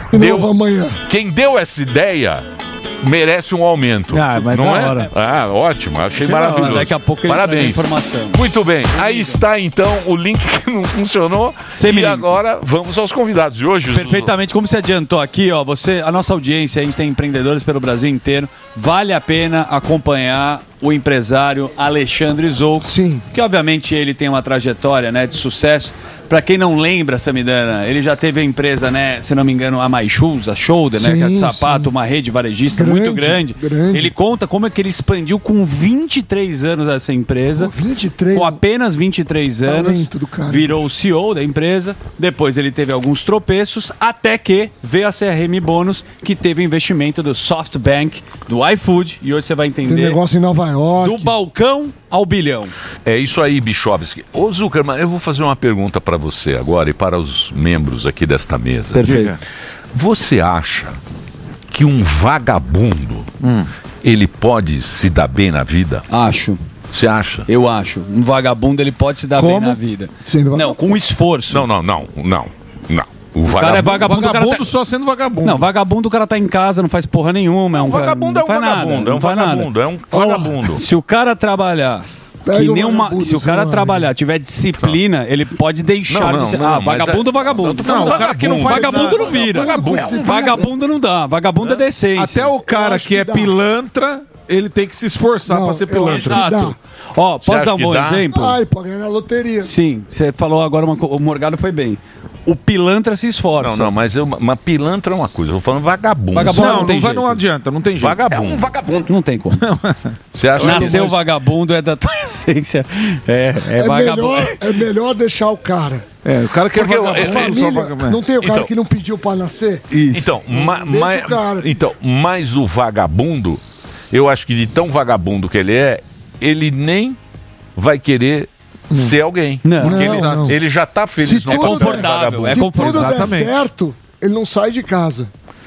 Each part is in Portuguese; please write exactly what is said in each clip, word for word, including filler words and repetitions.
deu, amanhã. Quem deu essa ideia merece um aumento. Ah, mas não da é? hora. Ah, ótimo. Achei Achei maravilhoso. da hora. Daqui a pouco eles Parabéns. dão informação. Muito bem. Aí está, então, o link que não funcionou. Semi- E agora vamos aos convidados de hoje. Perfeitamente, como você adiantou aqui, ó, você, a nossa audiência, a gente tem empreendedores pelo Brasil inteiro. Vale a pena acompanhar o empresário Alexandre Zouco. Sim. Que obviamente ele tem uma trajetória, né, de sucesso. Para quem não lembra, Samidana, ele já teve a empresa, né, se não me engano, a My Shoes, a Shoulder, né, Sim, que é de sapato, sim. uma rede varejista Grande, muito grande. grande. Ele conta como é que ele expandiu com vinte e três anos essa empresa. Pô, vinte e três Com apenas vinte e três anos, Talento do cara. virou o C E O da empresa. Depois ele teve alguns tropeços, até que veio a C R M Bônus, que teve investimento do SoftBank, do iFood, e hoje você vai Tem entender negócio em Nova York. do balcão ao bilhão. É isso aí, Bichovski. Ô, Zuckerman, eu vou fazer uma pergunta para você agora e para os membros aqui desta mesa. Perfeito. Você acha que um vagabundo Hum. ele pode se dar bem na vida? Acho. Você acha? Eu acho. Um vagabundo ele pode se dar Como? bem na vida. Sendo Não, com esforço. Não, não, não, não, não. O O cara é vagabundo, o cara Vagabundo tá... só sendo vagabundo. Não, vagabundo o cara tá em casa, não faz porra nenhuma. É um cara- Vagabundo é não um faz nada, vagabundo, é não um faz nada. vagabundo, é um vagabundo. Se o cara trabalhar, Pega que o nem uma, vagabundo, se o cara senhora. trabalhar, tiver disciplina, ele pode deixar Não, não, de ser. não, ah, mas vagabundo é- é vagabundo. Eu tô falando Não, o cara que não faz vagabundo. vagabundo não vira. Vagabundo, Vagabundo, vagabundo não dá. Vagabundo é decência. Até o cara acho que é que dá. pilantra, ele tem que se esforçar Não, pra ser eu pilantra. acho que Exato. Ó, Você posso acha dar um que bom dá? exemplo? Ai, pode ganhar na loteria. Sim, você falou agora, uma, co- o Morgado foi bem. O pilantra se esforça. Não, não, mas eu, uma pilantra é uma coisa. Eu tô falando vagabundo. Vagabundo Não, não não, tem vai, jeito. não adianta, não tem jeito. Vagabundo. Não tem como. Você acha Nasceu que... vagabundo, é da tua essência. É, é, É vagabundo. melhor, é melhor deixar o cara. É, o cara que Porque é eu- vagabundo, eu- só Família, vagabundo. não tem o cara Então- que não pediu pra nascer? Isso. Então, ma, Deixa ma- o cara. então, mas o vagabundo, eu acho que de tão vagabundo que ele é, ele nem vai querer ser alguém. Não. Porque Não, ele, não. ele já tá feliz Se no tudo papel de confortável, vagabundo. é Se confortável. tudo der Exatamente. certo, ele não sai de casa.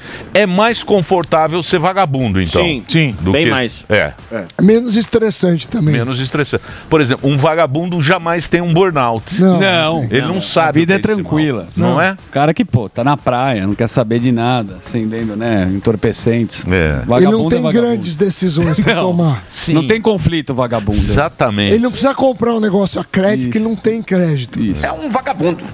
É mais confortável ser vagabundo, então. Sim. Sim. do Bem que- mais. É, É menos estressante também. menos estressante. Por exemplo, um vagabundo jamais tem um burnout. Não. Não. Ele não sabe. A vida o é que esse tranquila. mal. Não, é? O cara que, pô, tá na praia, não quer saber de nada, acendendo, né, entorpecentes. É. Vagabundo Ele não é tem vagabundo. grandes decisões pra Não. tomar. Sim. Não tem conflito, vagabundo. Exatamente. Ele não precisa comprar um negócio a crédito, Isso. porque ele não tem crédito. Isso. É um vagabundo.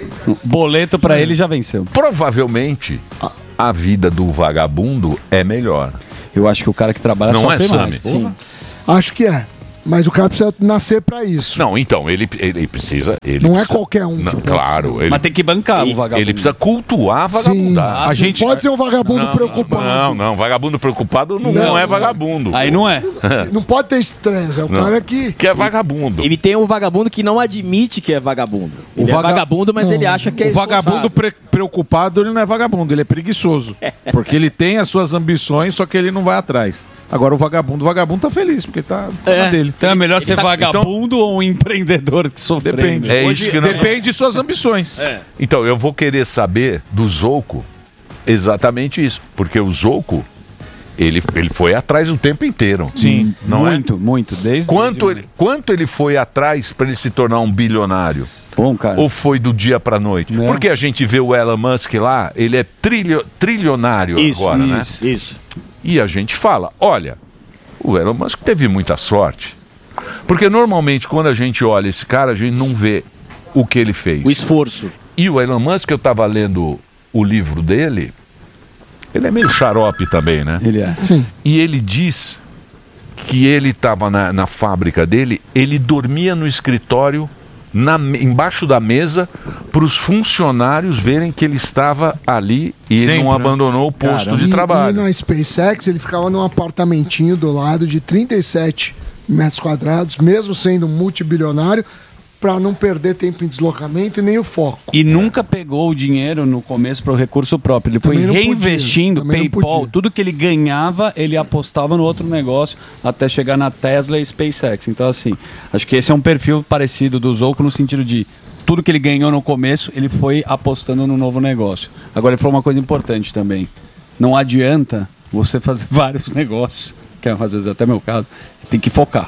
Boleto pra ele já venceu. Provavelmente, a vida do vagabundo é melhor. Eu acho que o cara que trabalha Não sofre é, mais. Sami? Sim. Acho que é. Mas o cara precisa nascer pra isso. Não, então, ele, ele precisa... Ele Não é precisa- qualquer um que Não, pode claro, ser. ele, Mas tem que bancar o vagabundo. ele precisa cultuar a Sim. vagabundagem. A gente pode ser um vagabundo Não, preocupado. Não, não, vagabundo preocupado não, Não, não é não. vagabundo. Aí não é. Não pode ter estresse. É o Não. cara que. Que é vagabundo. Ele tem um vagabundo que não admite que é vagabundo. O Ele vaga- é vagabundo, mas Não. ele acha que é O vagabundo esforçado. pre- preocupado, ele não é vagabundo, ele é preguiçoso. Porque ele tem as suas ambições, só que ele não vai atrás. Agora o vagabundo, o vagabundo tá feliz, porque tá, tá É. na dele. Então é melhor Ele ser tá- vagabundo ou um empreendedor que sofrendo? Depende. É Hoje, isso que nós- depende de suas ambições. Então, eu vou querer saber do Zouco exatamente isso. Porque o Zouco, ele, ele foi atrás o tempo inteiro. Sim. Não é? muito, muito. Desde Quanto desde- ele, quanto ele foi atrás para ele se tornar um bilionário? Bom, cara. Ou foi do dia para noite? Não. Porque a gente vê o Elon Musk lá, ele é trilho, trilionário Isso, agora, né? isso, isso. E a gente fala, olha, o Elon Musk teve muita sorte. Porque normalmente quando a gente olha esse cara, a gente não vê o que ele fez. O esforço. E o Elon Musk, eu estava lendo o livro dele, ele é meio xarope também, né? Ele é. Sim. E ele diz que ele estava na, na fábrica dele, ele dormia no escritório, na, me- embaixo da mesa, para os funcionários verem que ele estava ali e ele Sempre, não né? abandonou o posto Caramba. de E, trabalho. e na SpaceX ele ficava num apartamentinho do lado de trinta e sete metros quadrados, mesmo sendo multibilionário, para não perder tempo em deslocamento e nem o foco. E nunca pegou o dinheiro no começo para o recurso próprio. Ele foi Também não podia, reinvestindo, também não PayPal, podia. tudo que ele ganhava, ele apostava no outro negócio até chegar na Tesla e SpaceX. Então, assim, acho que esse é um perfil parecido do Zouco no sentido de tudo que ele ganhou no começo, ele foi apostando no novo negócio. Agora, ele falou uma coisa importante também. Não adianta você fazer vários negócios, que é às vezes até meu caso, tem que focar.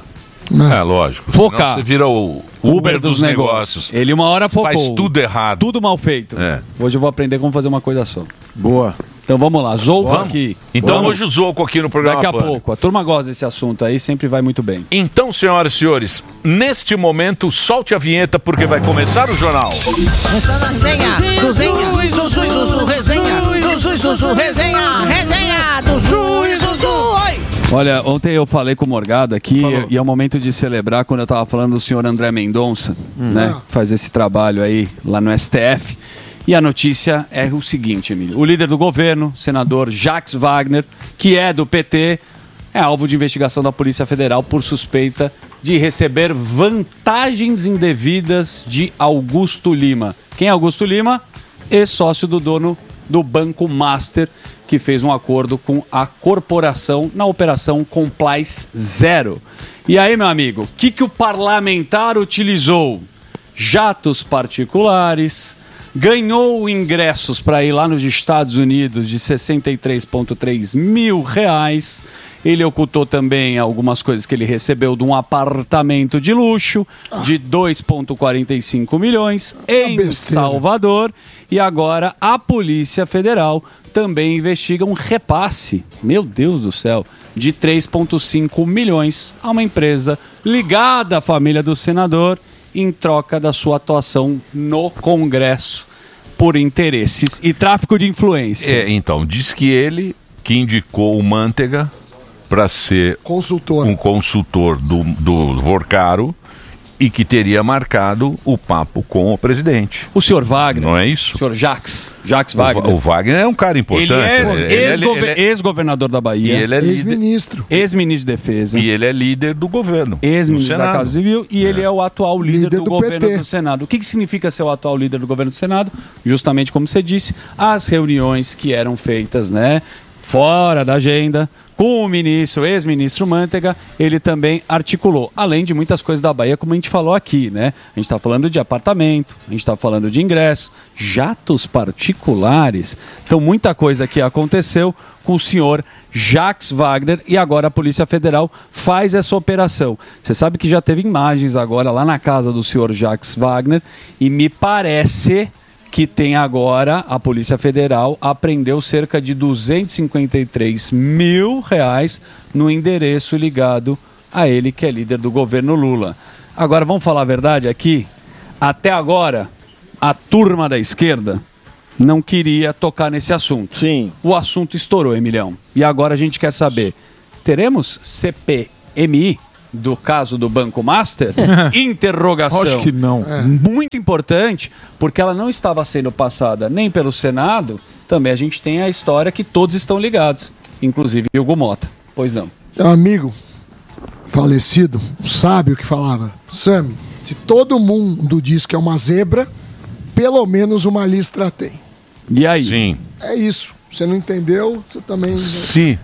É, lógico. Focar. Senão você vira o Uber, Uber dos, dos negócios. negócios. Ele uma hora focou. Faz tudo errado. Tudo mal feito. É. Hoje eu vou aprender como fazer uma coisa só. Boa. Então vamos lá. Zouco Vamos. aqui. Então Vamos. hoje o Zouco aqui no programa Daqui a Pânico. pouco. A turma gosta desse assunto aí, sempre vai muito bem. Então, senhoras e senhores, neste momento, solte a vinheta porque vai começar o jornal. Começando a resenha do Zenha, do Zui Zuzu, resenha, do Zui Zuzu, resenha, resenha, do Zui Zuzu, oi! Olha, ontem eu falei com o Morgado aqui e é o momento de celebrar quando eu estava falando do senhor André Mendonça, né? Que faz esse trabalho aí lá no S T F. E a notícia é o seguinte, Emílio. O líder do governo, senador Jacques Wagner, que é do P T, é alvo de investigação da Polícia Federal por suspeita de receber vantagens indevidas de Augusto Lima. Quem é Augusto Lima? Ex-sócio do dono do Banco Master, que fez um acordo com a corporação na Operação Complice Zero. E aí, meu amigo, o que, que o parlamentar utilizou? Jatos particulares, ganhou ingressos para ir lá nos Estados Unidos de sessenta e três vírgula três mil reais. Ele ocultou também algumas coisas que ele recebeu de um apartamento de luxo de dois vírgula quarenta e cinco milhões em Salvador. E agora a Polícia Federal também investiga um repasse, meu Deus do céu, de três vírgula cinco milhões a uma empresa ligada à família do senador em troca da sua atuação no Congresso por interesses e tráfico de influência. É, então, diz que ele que indicou o Manteiga para ser consultor. um consultor do, do Vorcaro e que teria marcado o papo com o presidente. O senhor Wagner. Não é isso? O senhor Jacques. Jacques O, Wagner. o Wagner é um cara importante. Ele é, Ele- ele- ex-gover- ele é- ex-governador da Bahia. E ele é líder, Ex-ministro. Ex-ministro de Defesa. e ele é líder do governo. Ex-ministro do da Senado. Casa Civil e ele é o atual líder, Líder do, do governo P T. do Senado. O que, que significa ser o atual líder do governo do Senado? Justamente como você disse, as reuniões que eram feitas, né, fora da agenda, com o ministro, ex-ministro Manteiga, ele também articulou, além de muitas coisas da Bahia, como a gente falou aqui, né? A gente está falando de apartamento, a gente está falando de ingresso, jatos particulares. Então, muita coisa aqui aconteceu com o senhor Jacques Wagner e agora a Polícia Federal faz essa operação. Você sabe que já teve imagens agora lá na casa do senhor Jacques Wagner e me parece que tem agora, a Polícia Federal apreendeu cerca de duzentos e cinquenta e três mil reais no endereço ligado a ele, que é líder do governo Lula. Agora, vamos falar a verdade aqui? Até agora, a turma da esquerda não queria tocar nesse assunto. Sim. O assunto estourou, Emilhão. E agora a gente quer saber, teremos C P M I do caso do Banco Master? Interrogação. Acho que não. Muito importante, porque ela não estava sendo passada nem pelo Senado, também a gente tem a história que todos estão ligados, inclusive Hugo Mota. Pois não. É um amigo falecido, um sábio que falava: Sami, se todo mundo diz que é uma zebra, pelo menos uma listra tem. E aí? Sim. É isso. Você não entendeu, você também. Se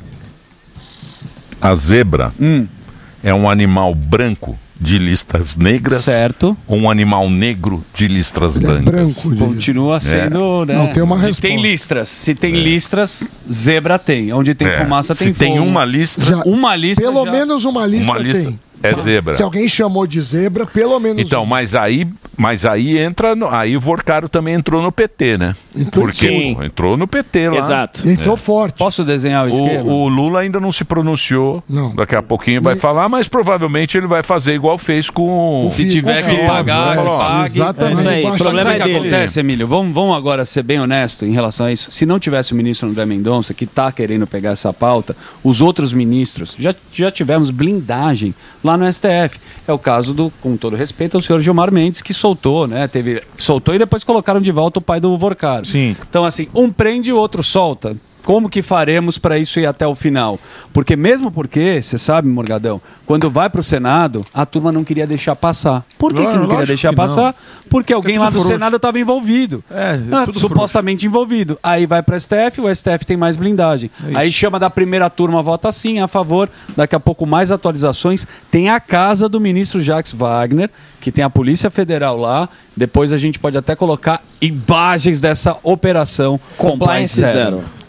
a zebra Hum. é um animal branco de listras negras, Certo. ou um animal negro de listras Ele é brancas. branco. de- Continua sendo, né? Não, tem uma Se resposta. tem listras. Se tem listras, zebra tem. Onde tem É. fumaça, Se tem tem fogo. uma listra, Já- Uma lista Pelo já- menos uma lista, uma lista tem. é zebra. Se alguém chamou de zebra, pelo menos Então, uma. mas aí, mas aí entra, no, aí o Vorcaro também entrou no P T, né? Entrou Porque sim. entrou no P T lá. Exato. Entrou forte. Posso desenhar o esquema? O, o Lula ainda não se pronunciou. Não. Daqui a pouquinho vai falar, mas provavelmente ele vai fazer igual fez com. Se tiver que Confia, pagar, vai ele falar, pague. exatamente. É isso aí. Mas O problema Sabe é o que dele. acontece, Emílio? Vamos, vamos agora ser bem honesto em relação a isso. Se não tivesse o ministro André Mendonça, que está querendo pegar essa pauta, os outros ministros, já, já tivemos blindagem lá no S T F. É o caso do, com todo respeito, ao senhor Gilmar Mendes, que soltou, né? Teve, soltou e depois colocaram de volta o pai do Vorcaro. Sim. Então, assim, um prende e o outro solta. Como que faremos para isso ir até o final? Porque mesmo porque, você sabe, Morgadão, quando vai para o Senado, a turma não queria deixar passar. Por que, que não Lógico queria deixar que não. passar? Porque alguém tudo lá do frouxo. Senado estava envolvido. É, Ah, tudo supostamente envolvido. Aí vai para o S T F, o S T F tem mais blindagem. isso. Aí chama da primeira turma, vota sim, a favor. Daqui a pouco mais atualizações. Tem a casa do ministro Jacques Wagner, que tem a Polícia Federal lá. Depois a gente pode até colocar imagens dessa operação Compliance Zero.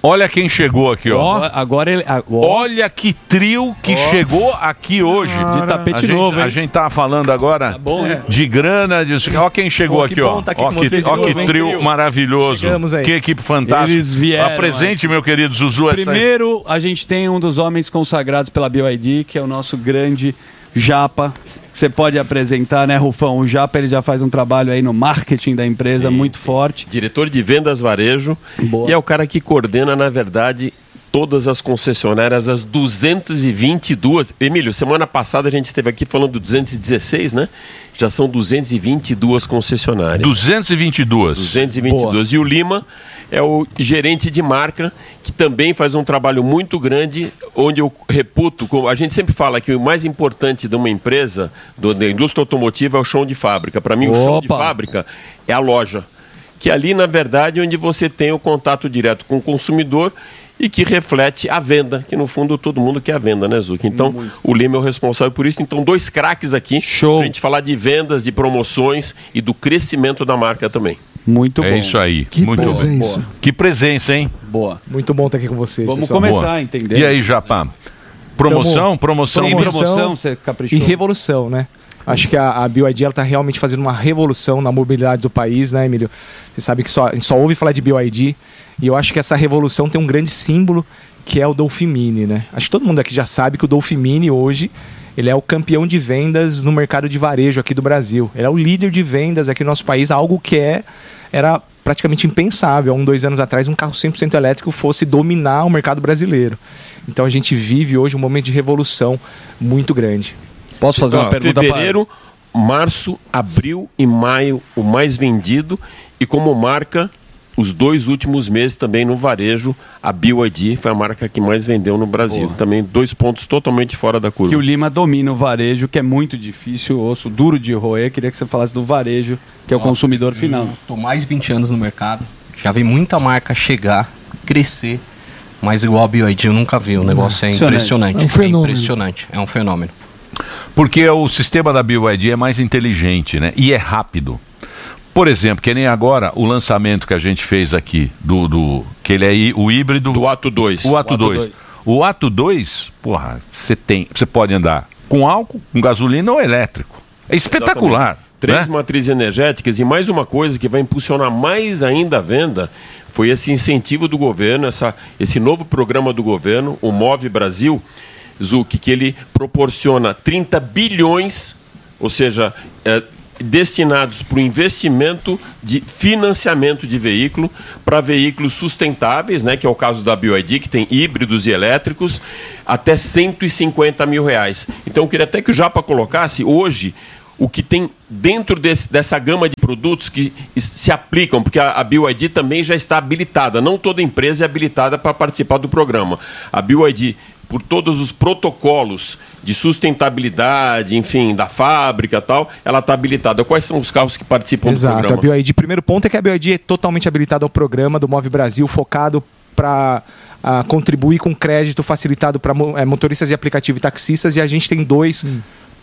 Olha quem chegou aqui, ó. Agora, agora ele. Agora... Olha que trio que Ó. chegou aqui hoje. De tapete a gente, novo, hein? A gente tava falando agora Tá bom, né? de grana. De... Ó quem chegou Pô, que aqui, bom ó. tá aqui ó com que, vocês de ó que novo, hein? trio maravilhoso. Chegamos aí. Que equipe fantástica. Eles vieram, Apresente, meu querido Zuzu. essa- Primeiro, a gente tem um dos homens consagrados pela B Y D, que é o nosso grande Japa. Você pode apresentar, né, Rufão? O Japa ele já faz um trabalho aí no marketing da empresa Sim, muito sim. forte. Diretor de vendas varejo. Boa. E é o cara que coordena, na verdade, todas as concessionárias, as duzentas e vinte e duas. Emílio, semana passada a gente esteve aqui falando do duzentos e dezesseis, né? Já são duzentas e vinte e duas concessionárias. duzentas e vinte e duas. duzentas e vinte e duas. E o Lima é o gerente de marca, que também faz um trabalho muito grande, onde eu reputo, como a gente sempre fala que o mais importante de uma empresa, do, da indústria automotiva, é o chão de fábrica. Para mim, o chão de Opa. fábrica é a loja, que é ali, na verdade, onde você tem o contato direto com o consumidor e que reflete a venda, que no fundo todo mundo quer a venda, né, Zuc? Então, muito. O Lima é o responsável por isso. Então, dois craques aqui, Show. pra gente falar de vendas, de promoções e do crescimento da marca também. Muito É bom. isso aí. Que Muito presença. bom. Que presença, hein? Boa. Muito bom estar aqui com vocês, Vamos pessoal. começar Boa. a entender. E aí, Japa? Promoção? Tamo- Promoção? Tem Promoção promoção, você caprichou. E revolução, né? Acho que a, a B Y D está realmente fazendo uma revolução na mobilidade do país, né, Emílio? Você sabe que só, a gente só ouve falar de B Y D e eu acho que essa revolução tem um grande símbolo, que é o Dolphin Mini, né? Acho que todo mundo aqui já sabe que o Dolphin Mini hoje ele é o campeão de vendas no mercado de varejo aqui do Brasil. Ele é o líder de vendas aqui no nosso país, algo que é, era praticamente impensável. Há um, dois anos atrás, um carro cem por cento elétrico fosse dominar o mercado brasileiro. Então a gente vive hoje um momento de revolução muito grande. Posso fazer uma Ó, pergunta fevereiro, março, abril e maio, o mais vendido. E como marca, os dois últimos meses também no varejo, a B Y D foi a marca que mais vendeu no Brasil. Boa. Também dois pontos totalmente fora da curva. Que o Lima domina o varejo, que é muito difícil, osso duro de roer. Queria que você falasse do varejo, que é o consumidor final. Estou mais de vinte anos no mercado, já vi muita marca chegar, crescer, mas igual a B Y D eu nunca vi. O negócio é impressionante. É um fenômeno. É impressionante, é um fenômeno. Porque o sistema da B Y D é mais inteligente, né? E é rápido. Por exemplo, que nem agora o lançamento que a gente fez aqui, do, do que ele é hí- o híbrido. Do Ato dois. O Ato dois. O Ato dois, porra, você tem, você pode andar com álcool, com gasolina ou elétrico. É espetacular. Três né? matrizes energéticas e mais uma coisa que vai impulsionar mais ainda a venda foi esse incentivo do governo, essa, esse novo programa do governo, o Move Brasil, Zuc, que ele proporciona trinta bilhões, ou seja, é, destinados para o investimento de financiamento de veículo para veículos sustentáveis, né, que é o caso da B Y D, que tem híbridos e elétricos, até cento e cinquenta mil reais. Então eu queria até que o Japa colocasse hoje o que tem dentro desse, dessa gama de produtos que se aplicam, porque a, a B Y D também já está habilitada. Não toda empresa é habilitada para participar do programa. A B Y D, por todos os protocolos de sustentabilidade, enfim, da fábrica e tal, ela está habilitada. Quais são os carros que participam Exato, do programa? a B Y D, primeiro ponto é que a B Y D é totalmente habilitada ao programa do Move Brasil, focado para contribuir com crédito facilitado para é, motoristas de aplicativo e taxistas, e a gente tem dois hum.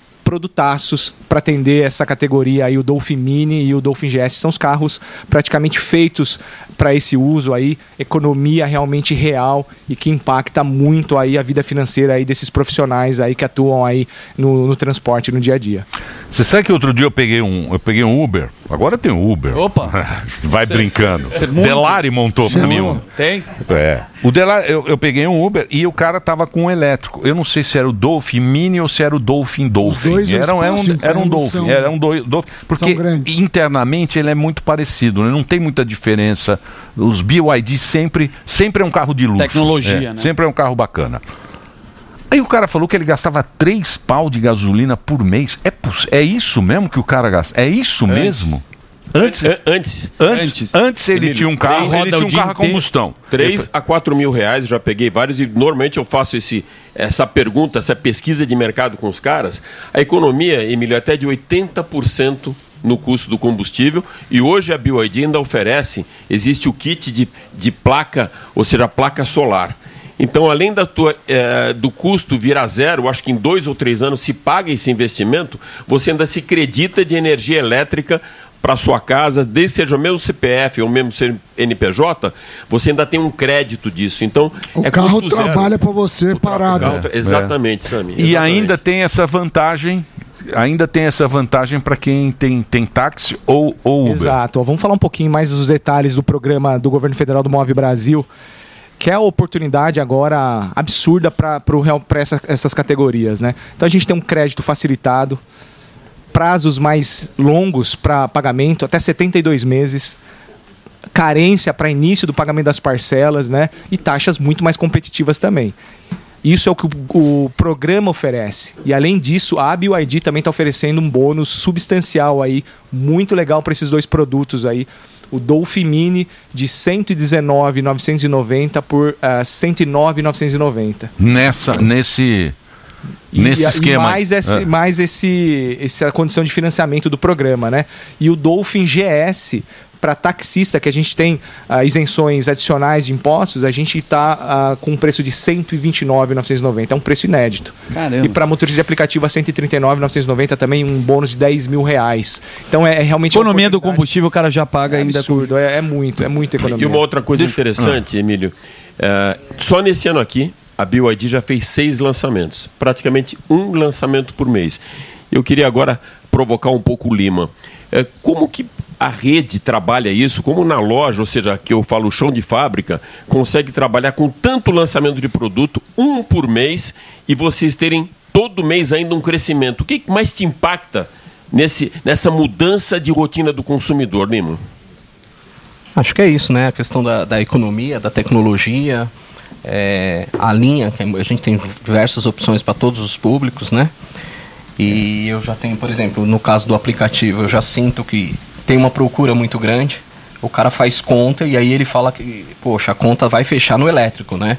produtaços para atender essa categoria aí, o Dolphin Mini e o Dolphin G S. São os carros praticamente feitos para esse uso aí, economia realmente real e que impacta muito aí a vida financeira aí desses profissionais aí que atuam aí no, no transporte no dia a dia. Você sabe que outro dia eu peguei um, eu peguei um Uber. Agora tem um Uber. Opa! Vai Cê, brincando. Cê muito... Delari montou para mim um. Tem? É. O Delari, eu, eu peguei um Uber e o cara tava com um elétrico. Eu não sei se era o Dolphin Mini ou se era o Dolphin Dolphin. Os dois era, um, era, um, era um Dolphin. são, era um do, Dolphin. Porque internamente ele é muito parecido, né? Não tem muita diferença. Os B Y D sempre, sempre é um carro de luxo. Tecnologia, é, né? Sempre é um carro bacana. Aí o cara falou que ele gastava três pau de gasolina por mês. É, é isso mesmo que o cara gasta? É isso Antes. mesmo? Antes, An- antes, antes, antes, antes ele Emílio, tinha um carro, três- ele tinha um carro a combustão. três a quatro mil reais, já peguei vários e normalmente eu faço esse, essa pergunta, essa pesquisa de mercado com os caras. A economia, Emílio, é até de oitenta por cento no custo do combustível, e hoje a B Y D ainda oferece, existe o kit de, de placa, ou seja, placa solar. Então, além da tua, é, do custo virar zero, acho que em dois ou três anos se paga esse investimento, você ainda se acredita de energia elétrica para sua casa, desde que seja o mesmo C P F ou mesmo C N P J, você ainda tem um crédito disso. Então, O é carro custo zero. trabalha para você parado. carro tra- Exatamente, Sami. E ainda tem essa vantagem, ainda tem essa vantagem para quem tem, tem táxi ou, ou Uber. Exato. Ó, vamos falar um pouquinho mais dos detalhes do programa do Governo Federal do Move Brasil, que é a oportunidade agora absurda para essa, essas categorias, né? Então a gente tem um crédito facilitado, prazos mais longos para pagamento, até setenta e dois meses, carência para início do pagamento das parcelas, né? E taxas muito mais competitivas também. Isso é o que o, o programa oferece. E além disso, a B Y D também está oferecendo um bônus substancial aí, muito legal para esses dois produtos aí. O Dolphin Mini de cento e dezenove mil novecentos e noventa por uh, cento e nove mil novecentos e noventa. Nessa, nesse, nesse e, esquema. E mais, esse, é. mais esse, essa condição de financiamento do programa, né? E o Dolphin G S para taxista, que a gente tem uh, isenções adicionais de impostos, a gente está uh, com um preço de cento e vinte e nove mil novecentos e noventa. É um preço inédito. Caramba. E para motorista de aplicativo a cento e trinta e nove mil novecentos e noventa também um bônus de dez mil reais. Então é, é realmente... Economia do combustível o cara já paga é ainda. absurdo, é, é muito, é muito economia. E uma outra coisa Deixa- interessante, Emílio, é, só nesse ano aqui, a B Y D já fez seis lançamentos, praticamente um lançamento por mês. Eu queria agora provocar um pouco o Lima. É, como que a rede trabalha isso? Como na loja, ou seja, que eu falo chão de fábrica, consegue trabalhar com tanto lançamento de produto, um por mês, e vocês terem todo mês ainda um crescimento? O que mais te impacta nesse, nessa mudança de rotina do consumidor, Lima? Acho que é isso, né? A questão da, da economia, da tecnologia, é, a linha, que a gente tem diversas opções para todos os públicos, né? E eu já tenho, por exemplo, no caso do aplicativo, eu já sinto que tem uma procura muito grande. O cara faz conta e aí ele fala que, poxa, a conta vai fechar no elétrico, né?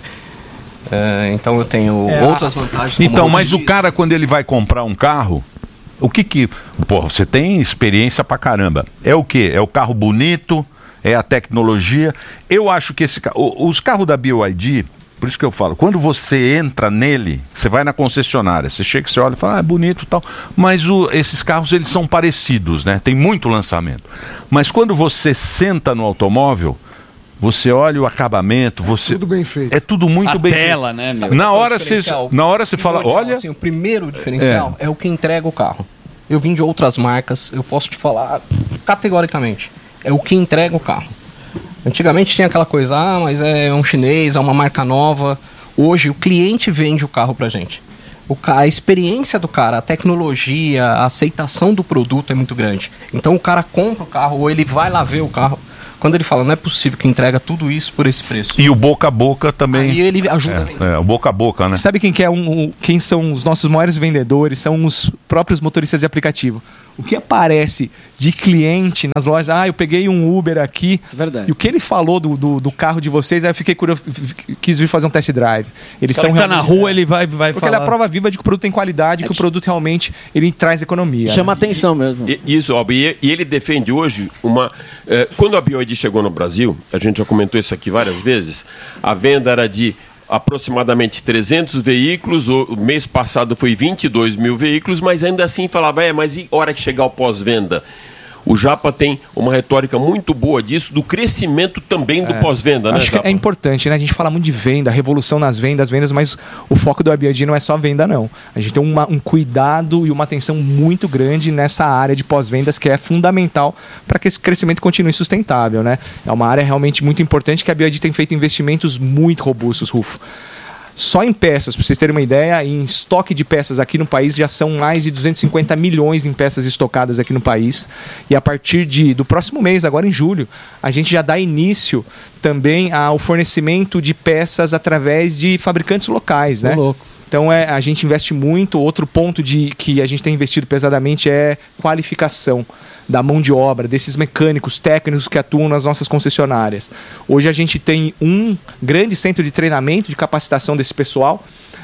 É, então eu tenho É, outras vantagens. como Então, mas o rodízio. cara, quando ele vai comprar um carro, o que que... Pô, você tem experiência pra caramba. É o quê? É o carro bonito? É a tecnologia? Eu acho que esse ca- o- os carros da B Y D, por isso que eu falo, quando você entra nele, você vai na concessionária, você chega, você olha e fala, ah, é bonito e tal, mas o- esses carros, eles são parecidos, né? Tem muito lançamento. Mas quando você senta no automóvel, você olha o acabamento, você... Tudo bem feito. É tudo muito A bem tela, feito. né, meu? Na Qual é o hora você, diferencial? na hora você fala, Primordial, olha... assim, o primeiro diferencial é. é o que entrega o carro. Eu vim de outras marcas, eu posso te falar categoricamente. É o que entrega o carro. Antigamente tinha aquela coisa, ah, mas é um chinês, é uma marca nova. Hoje o cliente vende o carro pra gente. O ca... A experiência do cara, a tecnologia, a aceitação do produto é muito grande. Então o cara compra o carro ou ele vai lá ver o carro. Quando ele fala, não é possível que entrega tudo isso por esse preço. E o boca a boca também. Aí ele ajuda a vender. É, é, o boca a boca, né? Sabe quem, que é um, um- quem são os nossos maiores vendedores? São os próprios motoristas de aplicativo. O que aparece de cliente nas lojas, ah, eu peguei um Uber aqui. Verdade. E o que ele falou do, do, do carro de vocês, aí eu fiquei curioso, quis vir fazer um test drive. Eles O cara são que tá na realmente- rua, ele vai, vai Porque falar. ele é a prova viva de que o produto tem qualidade, que o produto realmente ele traz economia. Chama atenção mesmo. E- Isso, óbvio. E e ele defende hoje uma. eh, quando a B Y D chegou no Brasil, a gente já comentou isso aqui várias vezes, a venda era de aproximadamente trezentos veículos, o o mês passado foi vinte e dois mil veículos, mas ainda assim falava, é, mas e hora que chegar o pós-venda? O Japa tem uma retórica muito boa disso, do crescimento também do pós-venda, né, Acho que Japa? é importante, né? A gente fala muito de venda, revolução nas vendas, vendas, mas o foco do A B I D não é só venda, não. A gente tem uma- um cuidado e uma atenção muito grande nessa área de pós-vendas que é fundamental para que esse crescimento continue sustentável, né? É uma área realmente muito importante que a A B I D tem feito investimentos muito robustos, Rufo. Só em peças, para vocês terem uma ideia, em estoque de peças aqui no país já são mais de duzentos e cinquenta milhões em peças estocadas aqui no país. E a partir de, do próximo mês, agora em julho, a gente já dá início também ao fornecimento de peças através de fabricantes locais, né? Então é, a gente investe muito. Outro ponto de, que a gente tem investido pesadamente é qualificação da mão de obra, desses mecânicos técnicos que atuam nas nossas concessionárias. Hoje a gente tem um grande centro de treinamento, de capacitação desse pessoal.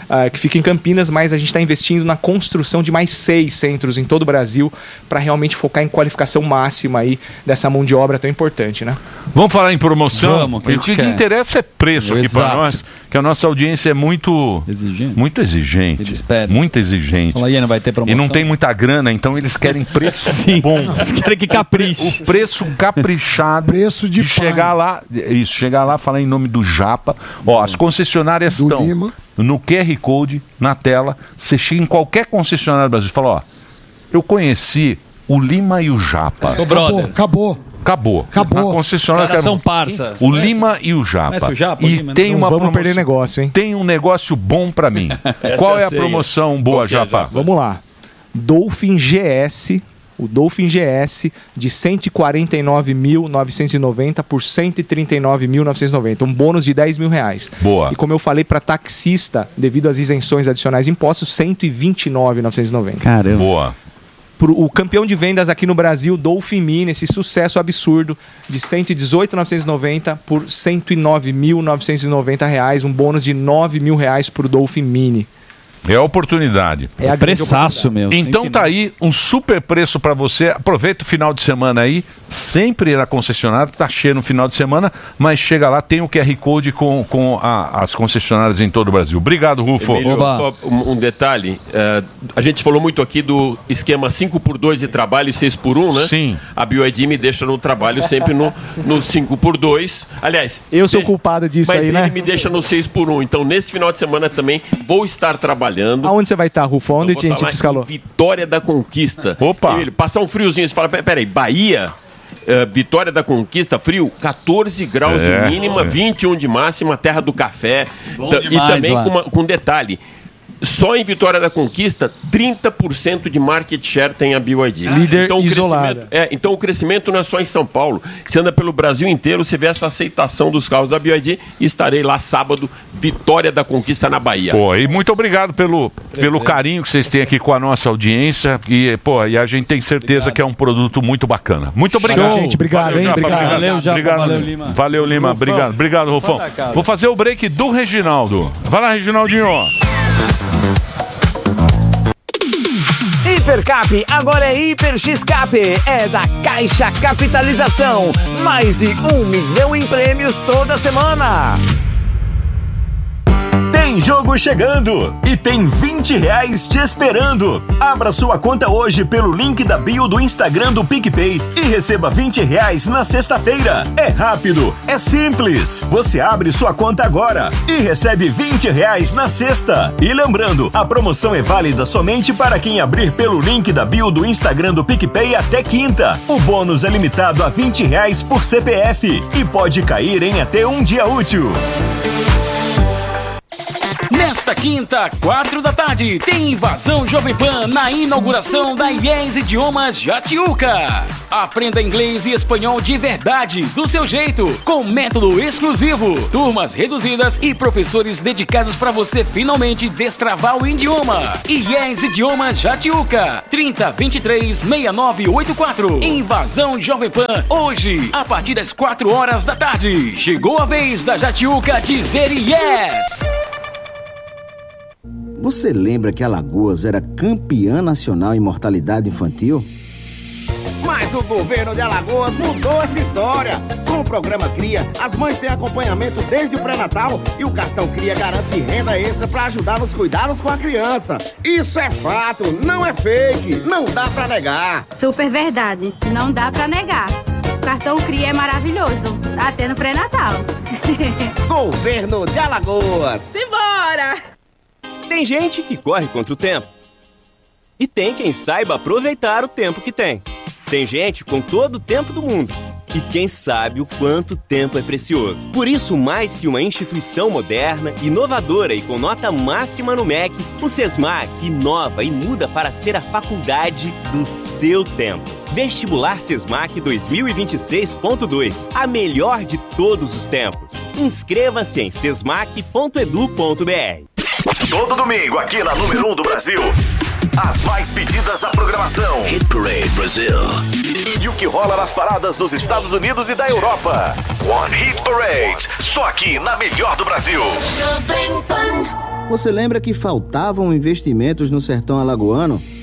uh, que fica em Campinas, mas a gente está investindo na construção de mais seis centros em todo o Brasil para realmente focar em qualificação máxima aí dessa mão de obra tão importante, né? Vamos falar em promoção? Vamos, que o que, que interessa é preço aqui para nós, que a nossa audiência é muito exigente. Muito exigente. Eles pedem. Muito exigente. Fala aí, não vai ter promoção. E não tem muita grana, então eles querem preço Sim, bom. Eles querem que capriche. O preço caprichado. Preço de, de chegar lá, isso, chegar lá, falar em nome do Japa. Ó, as concessionárias Do estão Lima. no Q R Code, na tela. Você chega em qualquer concessionária do Brasil e fala, ó, eu conheci o Lima e o Japa. Ô, brother. Acabou. Acabou. Acabou. A concessionária Caras quer- são parça. O Lima e o Japa. Conhece o Japa, o e Lima, né? tem Não uma vamos promoção. perder negócio, hein? Tem um negócio bom pra mim. Qual é é a a senha. promoção boa, Qual que é, Japa? Japa? Vamos lá. Dolphin G S, o Dolphin G S de cento e quarenta e nove mil novecentos e noventa por cento e trinta e nove mil novecentos e noventa, um bônus de dez mil reais. Boa. E como eu falei para taxista, devido às isenções adicionais de impostos, cento e vinte e nove mil novecentos e noventa. Caramba. Boa. Pro, o campeão de vendas aqui no Brasil, Dolphin Mini, esse sucesso absurdo de cento e dezoito mil novecentos e noventa por cento e nove mil novecentos e noventa reais, um bônus de nove mil reais pro Dolphin Mini. É a oportunidade. É a grande Preçaço, meu. Então Tem que- tá aí um super preço pra você. Aproveita o final de semana aí. Sempre na concessionária, tá cheio no final de semana, mas chega lá, tem o Q R Code com, com a- as concessionárias em todo o Brasil. Obrigado, Rufo. Emílio, Oba. só um, um detalhe. é, a gente falou muito aqui do esquema cinco por dois de trabalho e seis por um, né? Sim. A B Y D me deixa no trabalho sempre no, no cinco por dois. Aliás, Eu sou de- culpado disso mas aí, ele né? me deixa no seis por um. Então, nesse final de semana também vou estar trabalhando. Aonde você vai estar, Rufo? Onde Eu a vou gente tá lá te escalou? em Vitória da Conquista. Opa. Emílio, passar um friozinho, você fala, "Pera- peraí, Bahia, eh, Vitória da Conquista, frio, catorze graus É, de mínima, é. vinte e um de máxima, terra do café. Bom Ta- demais e também lá. com, uma- com detalhe, só em Vitória da Conquista, trinta por cento de market share tem a B Y D. Líder o isolada. crescimento- É, então o crescimento não é só em São Paulo. Você anda pelo Brasil inteiro, você vê essa aceitação dos carros da B Y D e estarei lá sábado, Vitória da Conquista na Bahia. Pô, e muito obrigado pelo, pelo carinho que vocês têm aqui com a nossa audiência. E, pô, e a gente tem certeza que é um produto muito bacana. Muito obrigado. Show, gente. Obrigado, Valeu, hein? Japa, Obrigado. Valeu, Japa, Obrigado, valeu, Lima. Lima. Valeu, Lima. Rufão. Obrigado. Obrigado, Rufão. Fala, cara. Vou fazer o break do Reginaldo. Vai lá, Reginaldinho. Hipercap agora é Hiper X-Cap, é da Caixa Capitalização. Mais de um milhão em prêmios toda semana. Tem jogo chegando e tem vinte reais te esperando. Abra sua conta hoje pelo link da bio do Instagram do PicPay e receba vinte reais na sexta-feira. É rápido, é simples. Você abre sua conta agora e recebe vinte reais na sexta. E lembrando, a promoção é válida somente para quem abrir pelo link da bio do Instagram do PicPay até quinta. O bônus é limitado a vinte reais por C P F e pode cair em até um dia útil. Nesta quinta, quatro da tarde, tem Invasão Jovem Pan na inauguração da I E S Idiomas Jatiuca. Aprenda inglês e espanhol de verdade, do seu jeito, com método exclusivo, turmas reduzidas e professores dedicados para você finalmente destravar o idioma. I E S Idiomas Jatiuca, trinta, vinte e três, sessenta e nove oitenta e quatro. Invasão Jovem Pan, hoje, a partir das quatro horas da tarde. Chegou a vez da Jatiuca dizer yes! Você lembra que Alagoas era campeã nacional em mortalidade infantil? Mas o governo de Alagoas mudou essa história. Com o programa Cria, as mães têm acompanhamento desde o pré-natal e o cartão Cria garante renda extra para ajudar nos cuidados com a criança. Isso é fato, não é fake, não dá pra negar. Super verdade, não dá pra negar. O cartão Cria é maravilhoso, até no pré-natal. Governo de Alagoas. Simbora! Tem gente que corre contra o tempo. E tem quem saiba aproveitar o tempo que tem. Tem gente com todo o tempo do mundo. E quem sabe o quanto tempo é precioso. Por isso, mais que uma instituição moderna, inovadora e com nota máxima no M E C, o SESMAC inova e muda para ser a faculdade do seu tempo. Vestibular SESMAC dois mil e vinte e seis ponto dois, a melhor de todos os tempos. Inscreva-se em sesmac ponto edu ponto br. Todo domingo aqui na número um do Brasil. As mais pedidas da programação. Hit Parade Brasil. E o que rola nas paradas dos Estados Unidos e da Europa. One Hit Parade. Só aqui na melhor do Brasil. Jovem Pan. Você lembra que faltavam investimentos no sertão alagoano?